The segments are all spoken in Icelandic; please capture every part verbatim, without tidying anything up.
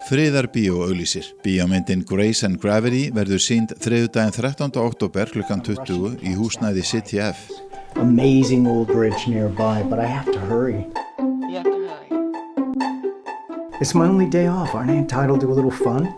Friðar Bíó auglýsir. Bíómyndin Grace and Gravity verður sýnd þriðjudaginn þrettánda október klukkan tuttugu í húsnæði C T F. Amazing old bridge nearby, but I have to hurry. You have to hurry. It's my only day off. Aren't I entitled to a little fun?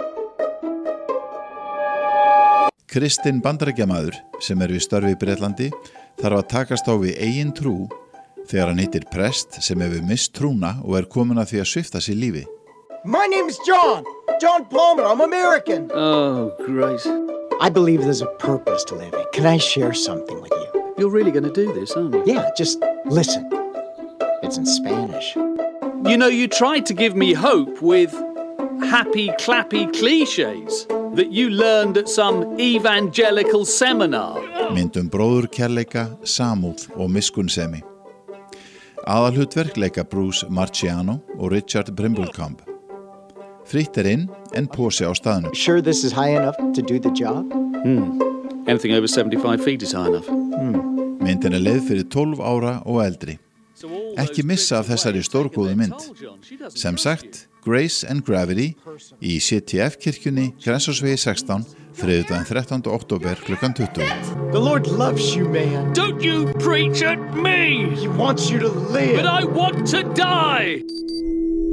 Kristinn Bandaríkjamaður, sem er við störfi í Bretlandi, þarf að takast á við eigin trú þegar hann hittir prest sem hefur misst trúna og er komin að því að svipta sig lífi. My name's John. John Palmer. I'm American. Oh, great. I believe there's a purpose to living. Can I share something with you? You're really going to do this, aren't you? Yeah, just listen. It's in Spanish. You know, you tried to give me hope with happy, clappy cliches that you learned at some evangelical seminar. Myndum bróðurkærleika, samúð og miskunnsemi. Aðalhlutverk leika Bruce Marchiano og Richard Brimblecamp. Fritt er inn en pósi á staðnum. Sure this is high enough to do the job? Hmm. Anything over seventy-five feet is high enough. Hmm. Myndin er leið fyrir tólf ára og eldri. Ekki missa af þessari stórgóðu mynd. Sem sagt, Grace and Gravity í C T F kirkjunni Grensásvegi sextán, þriðjudaginn þrettánda október klukkan tuttugu. The Lord loves you, man. Don't you preach at me! He wants you to live. But I want to die!